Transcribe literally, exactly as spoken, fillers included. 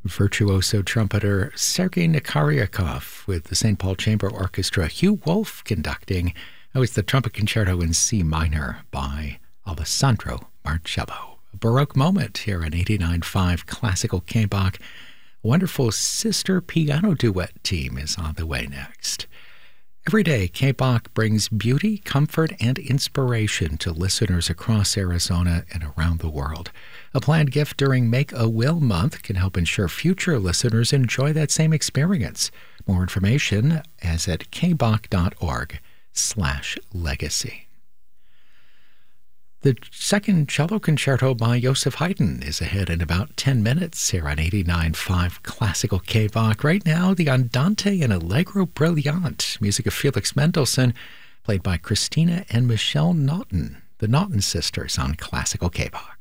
virtuoso trumpeter Sergei Nikaryakov with the Saint Paul Chamber Orchestra, Hugh Wolf conducting. That was the trumpet concerto in C minor by Alessandro Marcello. A Baroque moment here at eighty-nine point five Classical K-Bach. A wonderful sister piano duet team is on the way next. Every day, K-Bach brings beauty, comfort, and inspiration to listeners across Arizona and around the world. A planned gift during Make a Will Month can help ensure future listeners enjoy that same experience. More information is at kbach.org slash legacy. The second cello concerto by Joseph Haydn is ahead in about ten minutes here on eighty-nine point five Classical K-Bach. Right now, the Andante and Allegro Brilliant, music of Felix Mendelssohn, played by Christina and Michelle Naughton, the Naughton sisters on Classical K-Bach.